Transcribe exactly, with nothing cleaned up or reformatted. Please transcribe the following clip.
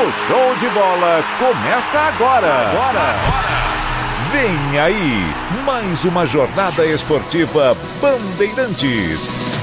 O show de bola começa agora. Agora, agora. Vem aí, mais uma jornada esportiva Bandeirantes.